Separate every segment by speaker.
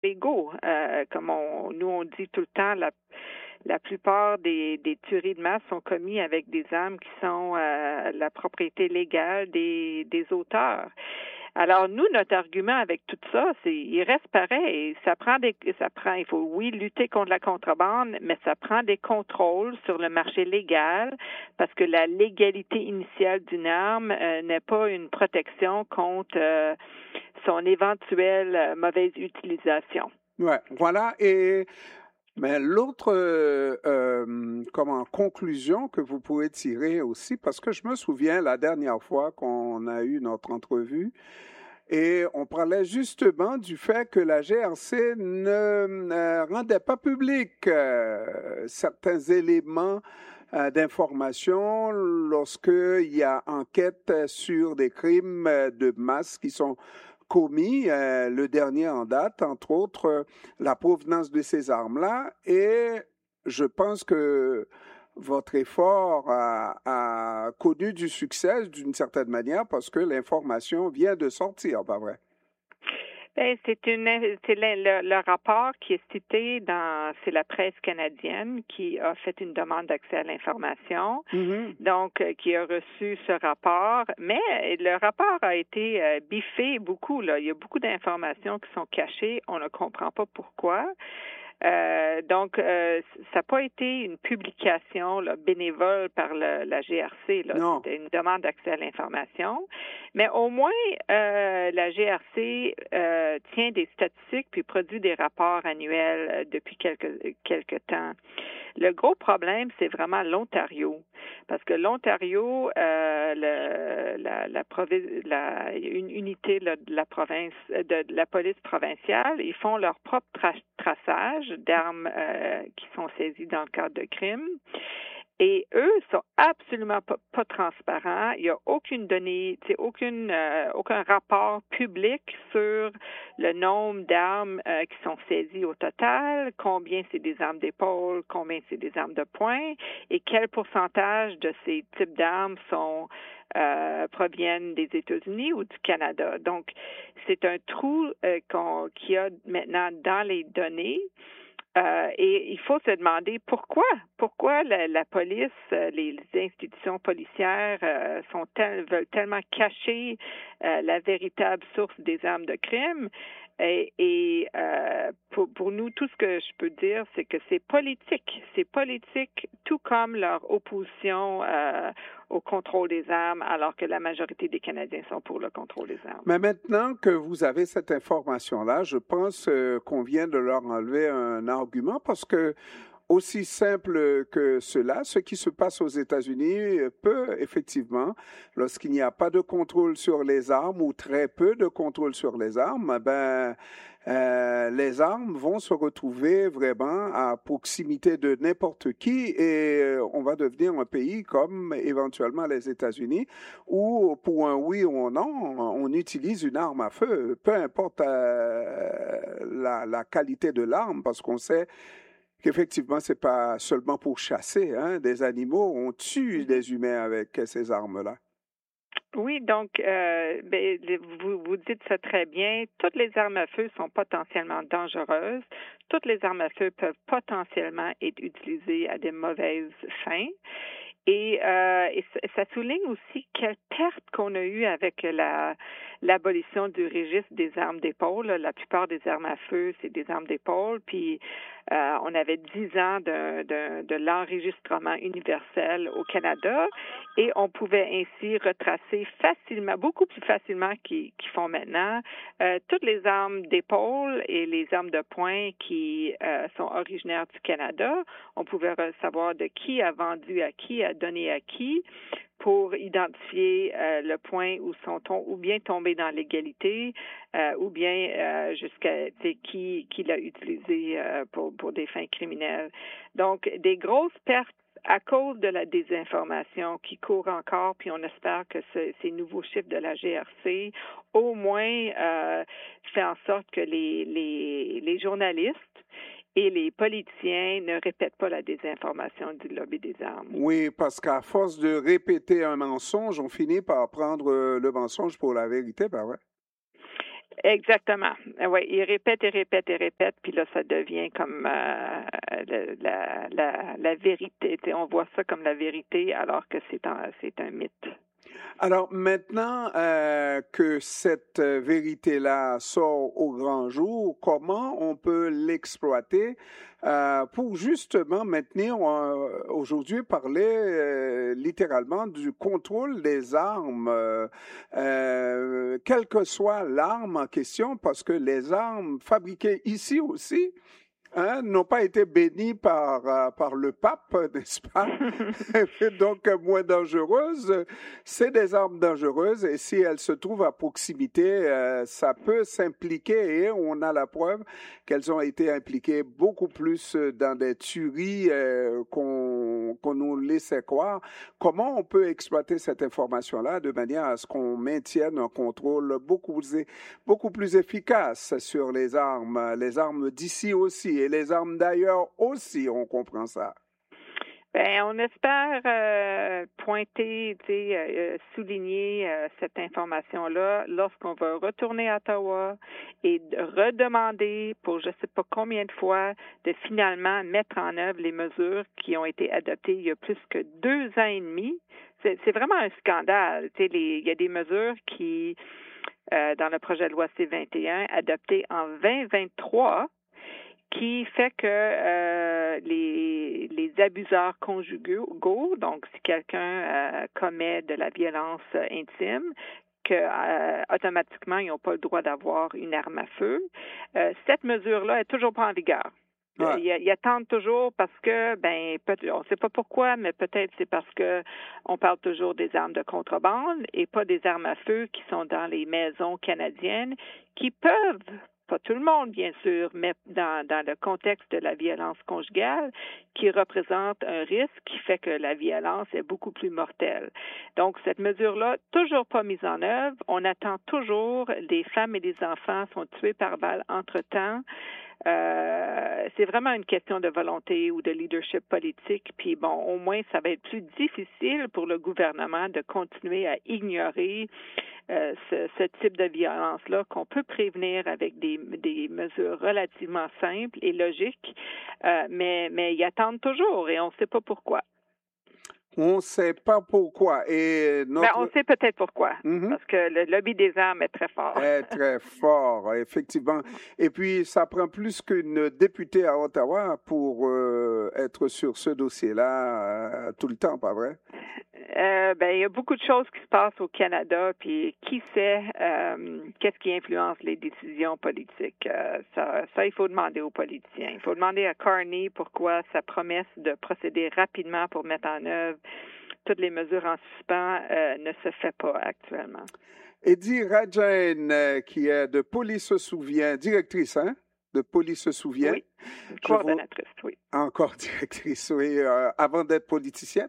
Speaker 1: légaux. Comme nous on dit tout le temps, la plupart des tueries de masse sont commises avec des armes qui sont la propriété légale des auteurs. Alors, nous, notre argument avec tout ça, il reste pareil. Il faut, oui, lutter contre la contrebande, mais ça prend des contrôles sur le marché légal parce que la légalité initiale d'une arme n'est pas une protection contre son éventuelle mauvaise utilisation.
Speaker 2: Ouais, voilà. Mais l'autre conclusion que vous pouvez tirer aussi, parce que je me souviens la dernière fois qu'on a eu notre entrevue, et on parlait justement du fait que la GRC ne rendait pas public certains éléments d'information lorsqu'il y a enquête sur des crimes de masse qui sont commis, le dernier en date, entre autres, la provenance de ces armes-là. Et je pense que votre effort a connu du succès d'une certaine manière parce que l'information vient de sortir, pas vrai?
Speaker 1: Ben, c'est le rapport qui est cité c'est la presse canadienne qui a fait une demande d'accès à l'information, donc qui a reçu ce rapport, mais le rapport a été biffé beaucoup, là. Il y a beaucoup d'informations qui sont cachées, on ne comprend pas pourquoi. Donc, ça n'a pas été une publication bénévole par la GRC. C'était une demande d'accès à l'information. Mais au moins, la GRC tient des statistiques puis produit des rapports annuels depuis quelques temps. Le gros problème, c'est vraiment l'Ontario. Parce que l'Ontario, une unité de la province, de la police provinciale, ils font leur propre traçage d'armes qui sont saisies dans le cadre de crimes. Et eux sont absolument pas transparents. Il n'y a aucune donnée, aucun rapport public sur le nombre d'armes qui sont saisies au total, combien c'est des armes d'épaule, combien c'est des armes de poing, et quel pourcentage de ces types d'armes proviennent des États-Unis ou du Canada. Donc, c'est un trou qu'il y a maintenant dans les données. Et il faut se demander pourquoi la police, les institutions policières veulent tellement cacher la véritable source des armes de crime. Et pour nous, tout ce que je peux dire, c'est que c'est politique. C'est politique, tout comme leur opposition au contrôle des armes, alors que la majorité des Canadiens sont pour le contrôle des armes.
Speaker 2: Mais maintenant que vous avez cette information-là, je pense qu'on vient de leur enlever un argument parce que aussi simple que cela, ce qui se passe aux États-Unis peut effectivement, lorsqu'il n'y a pas de contrôle sur les armes ou très peu de contrôle sur les armes, les armes vont se retrouver vraiment à proximité de n'importe qui et on va devenir un pays comme éventuellement les États-Unis où pour un oui ou un non, on utilise une arme à feu, peu importe la qualité de l'arme parce qu'on sait qu'effectivement, c'est pas seulement pour chasser des animaux, on tue des humains avec ces armes-là.
Speaker 1: Oui, donc vous dites ça très bien. Toutes les armes à feu sont potentiellement dangereuses. Toutes les armes à feu peuvent potentiellement être utilisées à de mauvaises fins. Et ça souligne aussi quelle perte qu'on a eue avec l'abolition du registre des armes d'épaule. La plupart des armes à feu, c'est des armes d'épaule. Puis on avait 10 ans de l'enregistrement universel au Canada et on pouvait ainsi retracer facilement, beaucoup plus facilement qu'ils font maintenant, toutes les armes d'épaule et les armes de poing qui sont originaires du Canada. On pouvait savoir de qui a vendu à qui, a donné à qui, pour identifier le point où ou bien tomber dans l'égalité, ou bien jusqu'à qui l'a utilisé pour des fins criminelles. Donc, des grosses pertes à cause de la désinformation qui court encore, puis on espère que ces nouveaux chiffres de la GRC au moins fait en sorte que les journalistes et les politiciens ne répètent pas la désinformation du lobby des armes.
Speaker 2: Oui, parce qu'à force de répéter un mensonge, on finit par prendre le mensonge pour la vérité, pas vrai?
Speaker 1: Exactement. Oui, il répète, puis là, ça devient comme la vérité. On voit ça comme la vérité, alors que c'est un mythe.
Speaker 2: Alors maintenant que cette vérité-là sort au grand jour, comment on peut l'exploiter pour justement maintenir, aujourd'hui parler littéralement du contrôle des armes, quelle que soit l'arme en question, parce que les armes fabriquées ici aussi, n'ont pas été bénis par le pape, n'est-ce pas? Donc, moins dangereuses. C'est des armes dangereuses et si elles se trouvent à proximité, ça peut s'impliquer et on a la preuve qu'elles ont été impliquées beaucoup plus dans des tueries qu'on nous laissait croire. Comment on peut exploiter cette information-là de manière à ce qu'on maintienne un contrôle beaucoup plus efficace sur les armes d'ici aussi et les armes d'ailleurs aussi, on comprend ça.
Speaker 1: Ben, on espère pointer, souligner cette information-là lorsqu'on va retourner à Ottawa et redemander pour je ne sais pas combien de fois de finalement mettre en œuvre les mesures qui ont été adoptées il y a plus que 2 ans et demi. C'est vraiment un scandale. Il y a des mesures qui, dans le projet de loi C-21, adopté en 2023, qui fait que les abuseurs conjugaux, donc si quelqu'un commet de la violence intime, que automatiquement ils n'ont pas le droit d'avoir une arme à feu. Cette mesure-là est toujours pas en vigueur. Ouais. Ils attendent toujours parce que, on ne sait pas pourquoi, mais peut-être c'est parce que on parle toujours des armes de contrebande et pas des armes à feu qui sont dans les maisons canadiennes, qui peuvent, pas tout le monde, bien sûr, mais dans le contexte de la violence conjugale, qui représente un risque qui fait que la violence est beaucoup plus mortelle. Donc, cette mesure-là, toujours pas mise en œuvre. On attend toujours. Des femmes et des enfants sont tués par balle entre-temps. C'est vraiment une question de volonté ou de leadership politique. Puis bon, au moins, ça va être plus difficile pour le gouvernement de continuer à ignorer ce type de violence-là qu'on peut prévenir avec des mesures relativement simples et logiques, mais ils attendent toujours et on ne sait pas pourquoi.
Speaker 2: On ne sait pas pourquoi. Et
Speaker 1: on sait peut-être pourquoi, parce que le lobby des armes est très fort.
Speaker 2: Est très fort, effectivement. Et puis, ça prend plus qu'une députée à Ottawa pour être sur ce dossier-là tout le temps, pas vrai?
Speaker 1: Il y a beaucoup de choses qui se passent au Canada, puis qui sait qu'est-ce qui influence les décisions politiques. Ça, il faut demander aux politiciens. Il faut demander à Carney pourquoi sa promesse de procéder rapidement pour mettre en œuvre toutes les mesures en suspens ne se fait pas actuellement.
Speaker 2: Eddie Rajain, qui est de Police se souvient, directrice, de Police se souvient.
Speaker 1: Oui, coordonnatrice, oui.
Speaker 2: Encore directrice, oui, avant d'être politicienne?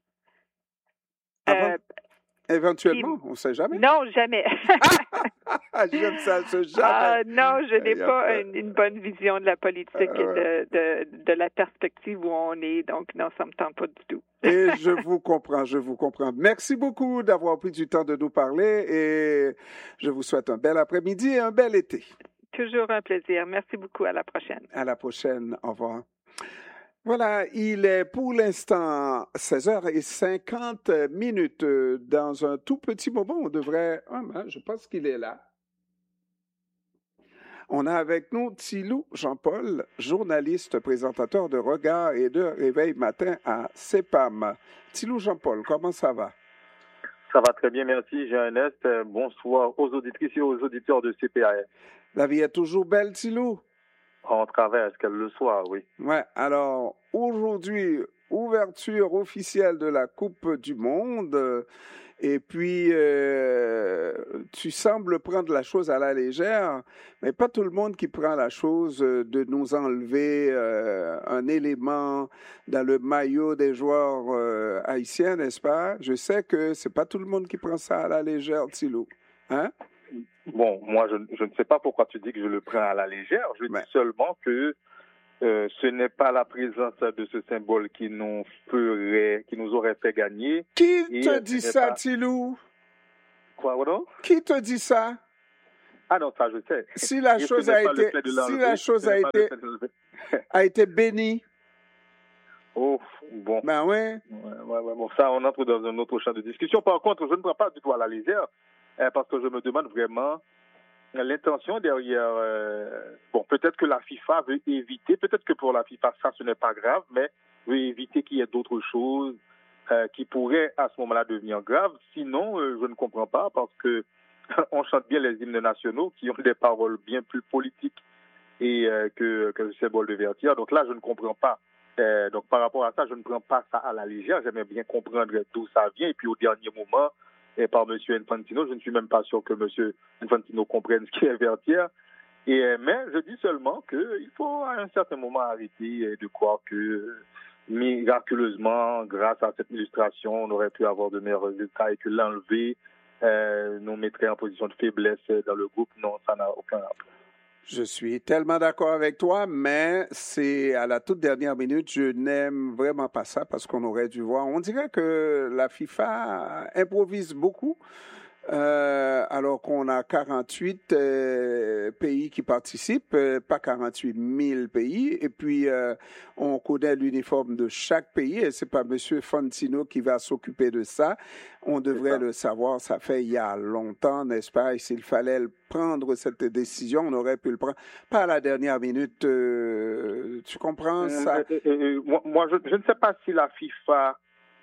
Speaker 2: Éventuellement, on ne sait jamais.
Speaker 1: Non, jamais.
Speaker 2: J'aime ça, jamais.
Speaker 1: Non, je n'ai pas une bonne vision de la politique et de la perspective où on est, donc non, ça ne me tente pas du tout.
Speaker 2: Et je vous comprends. Merci beaucoup d'avoir pris du temps de nous parler et je vous souhaite un bel après-midi et un bel été.
Speaker 1: Toujours un plaisir. Merci beaucoup. À la prochaine.
Speaker 2: À la prochaine. Au revoir. Voilà, il est pour l'instant 16h50. Dans un tout petit moment, on devrait... je pense qu'il est là. On a avec nous Thilou Jean-Paul, journaliste, présentateur de Regard et de Réveil Matin à CEPAM. Thilou Jean-Paul, comment ça va?
Speaker 3: Ça va très bien, merci, Jean-Ernest. Bonsoir aux auditrices et aux auditeurs de CPAS.
Speaker 2: La vie est toujours belle, Thilou?
Speaker 3: On traverse qu'elle le soit, oui.
Speaker 2: Ouais, alors aujourd'hui, ouverture officielle de la Coupe du Monde. Et puis, tu sembles prendre la chose à la légère, mais pas tout le monde qui prend la chose de nous enlever un élément dans le maillot des joueurs haïtiens, n'est-ce pas? Je sais que c'est pas tout le monde qui prend ça à la légère, Thilou. Hein?
Speaker 3: Bon, moi, je ne sais pas pourquoi tu dis que je le prends à la légère. Je dis seulement que ce n'est pas la présence de ce symbole qui nous aurait fait gagner.
Speaker 2: Qui te dit ça, Thilou?
Speaker 3: Quoi, Wodo?
Speaker 2: Qui te dit ça?
Speaker 3: Ah non, ça je sais.
Speaker 2: Si la chose a été bénie.
Speaker 3: Oh, bon.
Speaker 2: Ben oui.
Speaker 3: Ouais, bon, ça, on entre dans un autre champ de discussion. Par contre, je ne prends pas du tout à la légère, parce que je me demande vraiment l'intention derrière. Bon, peut-être que la FIFA veut éviter, peut-être que pour la FIFA, ça, ce n'est pas grave, mais veut éviter qu'il y ait d'autres choses qui pourraient à ce moment-là devenir graves. Sinon, je ne comprends pas, parce que on chante bien les hymnes nationaux qui ont des paroles bien plus politiques et que le symbole de Vertière. Donc là, je ne comprends pas. Donc par rapport à ça, je ne prends pas ça à la légère. J'aimerais bien comprendre d'où ça vient. Et puis au dernier moment, par M. Infantino, je ne suis même pas sûr que M. Infantino comprenne ce qui est Vertière. Mais je dis seulement qu'il faut à un certain moment arrêter de croire que miraculeusement, grâce à cette illustration, on aurait pu avoir de meilleurs résultats et que l'enlever nous mettrait en position de faiblesse dans le groupe. Non, ça n'a aucun rapport.
Speaker 2: Je suis tellement d'accord avec toi, mais c'est à la toute dernière minute, je n'aime vraiment pas ça parce qu'on aurait dû voir. On dirait que la FIFA improvise beaucoup. Alors qu'on a 48 pays qui participent, pas 48 000 pays, et puis on connaît l'uniforme de chaque pays, et c'est pas M. Fantino qui va s'occuper de ça. On devrait le savoir, ça fait il y a longtemps, n'est-ce pas? Et s'il fallait prendre cette décision, on aurait pu le prendre. Pas à la dernière minute, tu comprends ça?
Speaker 3: Moi, je ne sais pas si la FIFA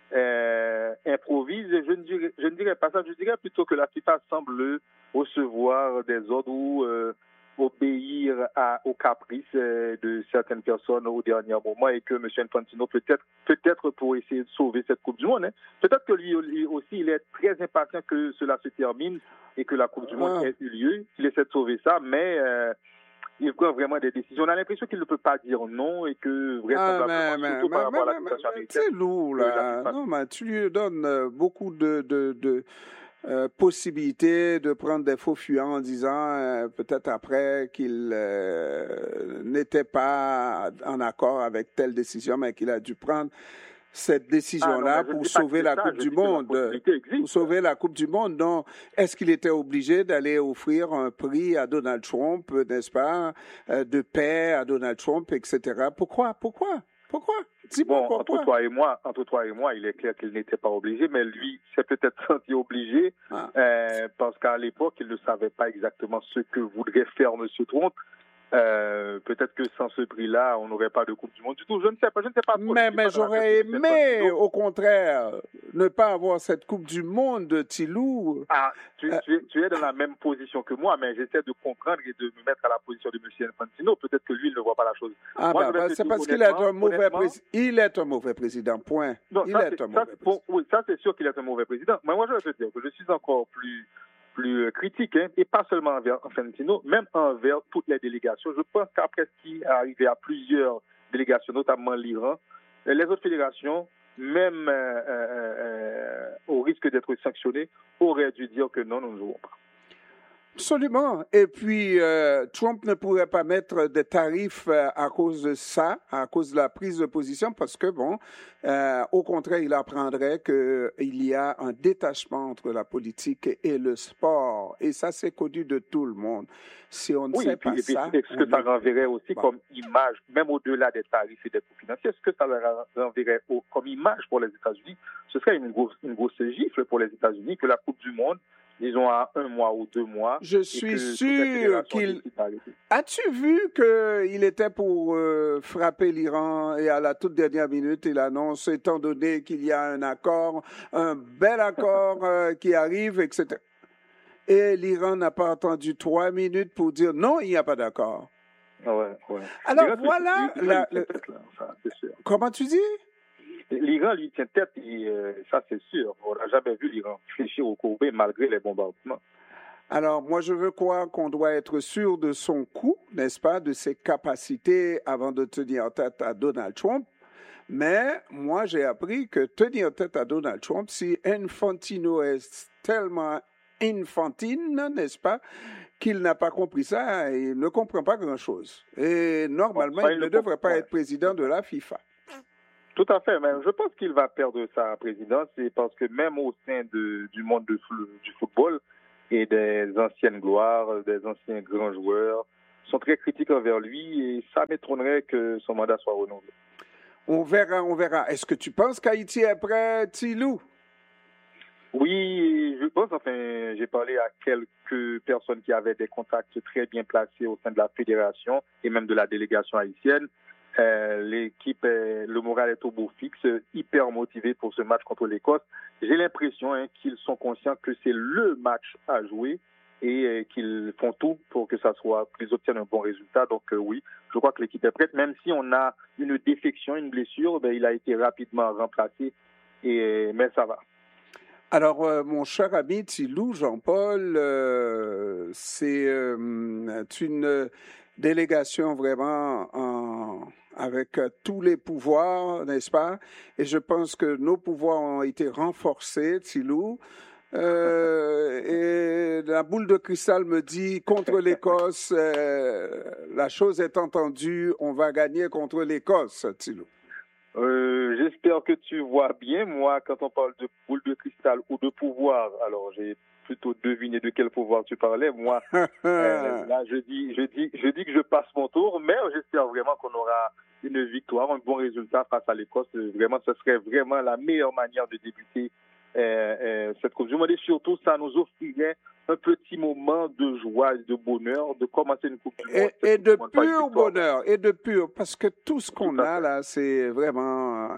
Speaker 3: improvise, je ne dirais pas ça, je dirais plutôt que la FIFA semble recevoir des ordres ou obéir aux caprices de certaines personnes au dernier moment et que M. Infantino peut-être pour essayer de sauver cette Coupe du Monde. Hein. Peut-être que lui aussi, il est très impatient que cela se termine et que la Coupe du Monde ait eu lieu. Il essaie de sauver ça, mais il prend vraiment des décisions. On a l'impression qu'il ne peut pas dire non et que vraisemblablement, surtout par rapport à la situation américaine.
Speaker 2: C'est lourd, là. Non, mais tu lui donnes beaucoup de possibilités de prendre des faux fuyants en disant peut-être après qu'il n'était pas en accord avec telle décision, mais qu'il a dû prendre cette décision-là pour sauver la Coupe du Monde. Pour sauver la Coupe du Monde. Donc, est-ce qu'il était obligé d'aller offrir un prix à Donald Trump, n'est-ce pas, de paix à Donald Trump, etc. Pourquoi? Dis-moi pourquoi.
Speaker 3: Entre toi et moi, il est clair qu'il n'était pas obligé, mais lui s'est peut-être senti obligé parce qu'à l'époque, il ne savait pas exactement ce que voudrait faire M. Trump. Peut-être que sans ce prix-là, on n'aurait pas de Coupe du Monde du tout. Je ne sais pas trop.
Speaker 2: Mais j'aurais aimé, au contraire, ne pas avoir cette Coupe du Monde, Tilou.
Speaker 3: Ah, tu es dans la même position que moi, mais j'essaie de comprendre et de me mettre à la position de M. Infantino. Peut-être que lui, il ne voit pas la chose.
Speaker 2: C'est parce qu'il est un mauvais président. Il est un mauvais président, point.
Speaker 3: Ça, c'est sûr qu'il est un mauvais président. Mais moi, je vais te dire que je suis encore plus critique, hein, et pas seulement envers Infantino, même envers toutes les délégations. Je pense qu'après ce qui est arrivé à plusieurs délégations, notamment l'Iran, les autres fédérations, même au risque d'être sanctionnées, auraient dû dire que non, nous ne jouons pas.
Speaker 2: Absolument. Et puis, Trump ne pourrait pas mettre des tarifs à cause de ça, à cause de la prise de position, parce que, au contraire, il apprendrait qu'il y a un détachement entre la politique et le sport. Et ça, c'est connu de tout le monde. Si on ne sait pas ça...
Speaker 3: Est-ce que ça renverrait aussi comme image, même au-delà des tarifs et des coûts financiers, est-ce que ça renverrait comme image pour les États-Unis? Ce serait une grosse gifle pour les États-Unis que la Coupe du Monde, disons à 1 mois ou 2 mois.
Speaker 2: Je suis sûr qu'il... As-tu vu qu'il était pour frapper l'Iran et à la toute dernière minute, il annonce, étant donné qu'il y a un accord, un bel accord qui arrive, etc. Et l'Iran n'a pas attendu 3 minutes pour dire non, il n'y a pas d'accord.
Speaker 3: Ouais.
Speaker 2: Alors voilà...
Speaker 3: c'est sûr.
Speaker 2: Comment tu dis?
Speaker 3: L'Iran lui tient tête, et ça c'est sûr. On n'a jamais vu l'Iran fléchir au courbet malgré les bombardements.
Speaker 2: Alors, moi, je veux croire qu'on doit être sûr de son coup, n'est-ce pas, de ses capacités avant de tenir tête à Donald Trump. Mais moi, j'ai appris que tenir tête à Donald Trump, si Infantino est tellement infantine, n'est-ce pas, qu'il n'a pas compris ça, il ne comprend pas grand-chose. Et normalement, il ne devrait pas être président de la FIFA.
Speaker 3: Tout à fait, mais je pense qu'il va perdre sa présidence, et parce que même au sein du monde du football, et des anciennes gloires, des anciens grands joueurs sont très critiques envers lui et ça m'étonnerait que son mandat soit renouvelé.
Speaker 2: On verra. Est-ce que tu penses qu'Haïti est prêt, Tilou?
Speaker 3: Oui, je pense, j'ai parlé à quelques personnes qui avaient des contacts très bien placés au sein de la fédération et même de la délégation haïtienne. L'équipe, le moral est au beau fixe, hyper motivé pour ce match contre l'Écosse. J'ai l'impression qu'ils sont conscients que c'est le match à jouer et qu'ils font tout pour que qu'ils obtiennent un bon résultat. Donc oui, je crois que l'équipe est prête. Même si on a une défection, une blessure, il a été rapidement remplacé, mais ça va.
Speaker 2: Alors, mon cher ami Tilou, Jean-Paul, c'est une délégation vraiment avec tous les pouvoirs, n'est-ce pas? Et je pense que nos pouvoirs ont été renforcés, Tilou. Et la boule de cristal me dit contre l'Écosse, la chose est entendue, on va gagner contre l'Écosse, Tilou.
Speaker 3: J'espère que tu vois bien. Moi, quand on parle de boule de cristal ou de pouvoir, alors j'ai plutôt deviné de quel pouvoir tu parlais. Moi, là, je dis que je passe mon tour, mais j'espère vraiment qu'on aura une victoire, un bon résultat face à l'Écosse. Vraiment, ce serait vraiment la meilleure manière de débuter cette Coupe du Monde. Et surtout, ça nous offrirait un petit moment de joie et de bonheur de commencer une Coupe du Monde.
Speaker 2: Et de pur bonheur, parce que tout ce qu'on a là, c'est vraiment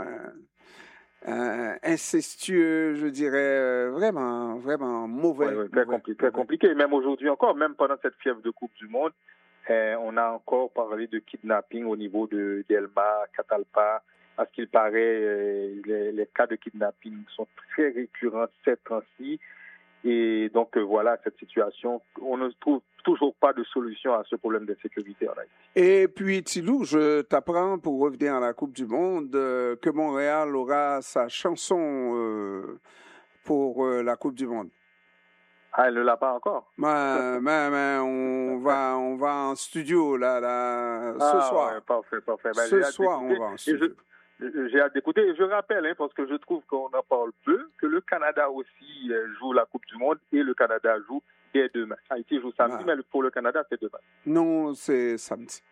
Speaker 2: incestueux, je dirais, vraiment mauvais.
Speaker 3: Oui, très compliqué. Même aujourd'hui encore, même pendant cette fièvre de Coupe du Monde, on a encore parlé de kidnapping au niveau d'Elma, Catalpa. À ce qu'il paraît, les cas de kidnapping sont très récurrents ces temps-ci. Et donc, voilà cette situation. On ne trouve toujours pas de solution à ce problème de sécurité en Haïti.
Speaker 2: Et puis, Tilou, je t'apprends, pour revenir à la Coupe du Monde, que Montréal aura sa chanson pour la Coupe du Monde.
Speaker 3: Ah, elle ne l'a pas encore?
Speaker 2: Mais on va en studio là ce soir.
Speaker 3: Ouais, parfait.
Speaker 2: Ce soir, on va en studio.
Speaker 3: J'ai hâte d'écouter. Et je rappelle, parce que je trouve qu'on en parle peu, que le Canada aussi joue la Coupe du Monde et le Canada joue dès demain. Haïti joue samedi, mais pour le Canada, c'est demain.
Speaker 2: Non, c'est samedi.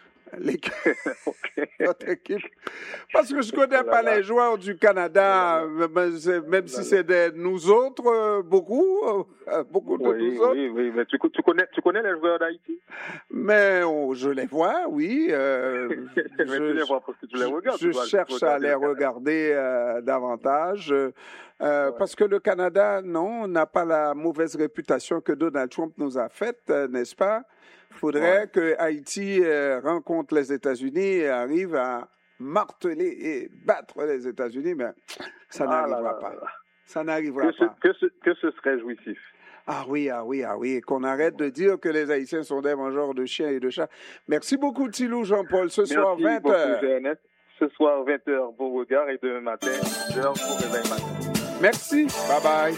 Speaker 2: Notre équipe. Parce que je ne connais pas les joueurs du Canada, même si c'est nous autres, beaucoup de nous autres.
Speaker 3: Oui, mais tu connais les joueurs d'Haïti?
Speaker 2: Mais je les vois, oui.
Speaker 3: Tu les vois parce que tu les regardes.
Speaker 2: Je cherche à les regarder davantage. Parce que le Canada, non, n'a pas la mauvaise réputation que Donald Trump nous a faite, n'est-ce pas? Il faudrait que Haïti rencontre les États-Unis et arrive à marteler et battre les États-Unis, mais ça n'arrivera pas. Ça n'arrivera pas.
Speaker 3: Que ce serait jouissif.
Speaker 2: Ah oui. Qu'on arrête de dire que les Haïtiens sont des mangeurs de chiens et de chats. Merci beaucoup, Tilou Jean-Paul. Ce soir, 20h.
Speaker 3: Beaucoup, ce soir, 20h, bon regard, et demain matin, 10h pour réveil matin.
Speaker 2: Merci. Bye-bye.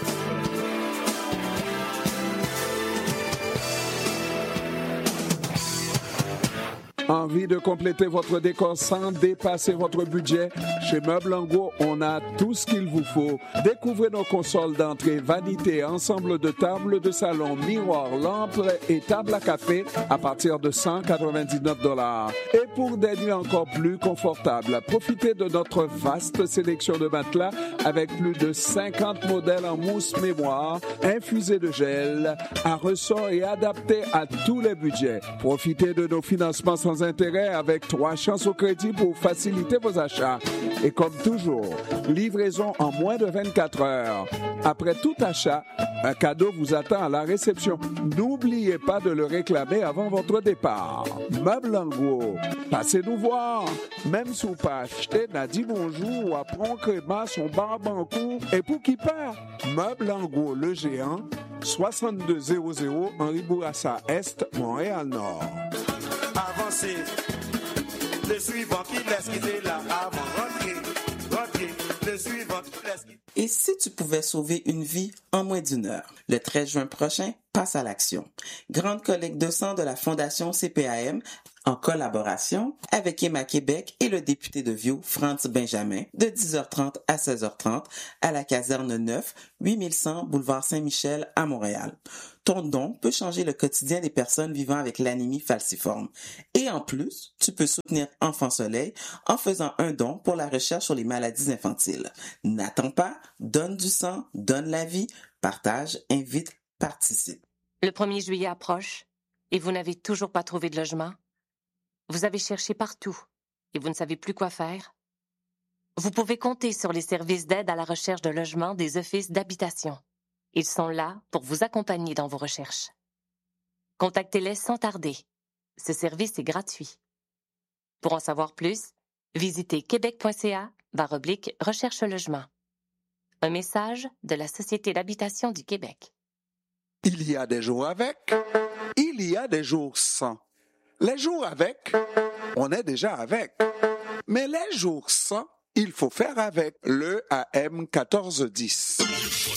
Speaker 2: Envie de compléter votre décor sans dépasser votre budget? Chez Meubles en Gros, on a tout ce qu'il vous faut. Découvrez nos consoles d'entrée, vanités, ensemble de tables de salon, miroirs, lampes et tables à café à partir de $199. Et pour des nuits encore plus confortables, profitez de notre vaste sélection de matelas avec plus de 50 modèles en mousse mémoire, infusés de gel, à ressort et adaptés à tous les budgets. Profitez de nos financements sans intérêt avec 3 chances au crédit pour faciliter vos achats. Et comme toujours, livraison en moins de 24 heures. Après tout achat, un cadeau vous attend à la réception. N'oubliez pas de le réclamer avant votre départ. Meubles en Gros, passez nous voir. Même si vous pas acheté, n'a dit bonjour ou apprend créma son barbancourt. Et pour qui part? Meubles en Gros, le géant, 6200 Henri Bourassa Est, Montréal-Nord.
Speaker 4: Avancez, le suivant qui laisse quitter là avant, rentrez, le suivant qui laisse quitter.
Speaker 5: Et si tu pouvais sauver une vie en moins d'1 heure? Le 13 juin prochain, passe à l'action. Grande collecte de sang de la Fondation CPAM en collaboration avec Emma Québec et le député de Viau, Franz Benjamin, de 10h30 à 16h30 à la caserne 9, 8100 boulevard Saint-Michel à Montréal. Ton don peut changer le quotidien des personnes vivant avec l'anémie falciforme. Et en plus, tu peux soutenir Enfants Soleil en faisant un don pour la recherche sur les maladies infantiles. N'attends pas, donne du sang, donne la vie, partage, invite, participe.
Speaker 6: Le 1er juillet approche et vous n'avez toujours pas trouvé de logement? Vous avez cherché partout et vous ne savez plus quoi faire? Vous pouvez compter sur les services d'aide à la recherche de logement des offices d'habitation. Ils sont là pour vous accompagner dans vos recherches. Contactez-les sans tarder. Ce service est gratuit. Pour en savoir plus, visitez québec.ca/recherche-logement. Un message de la Société d'habitation du Québec.
Speaker 7: Il y a des jours avec, il y a des jours sans. Les jours avec, on est déjà avec. Mais les jours sans, il faut faire avec le AM 1410.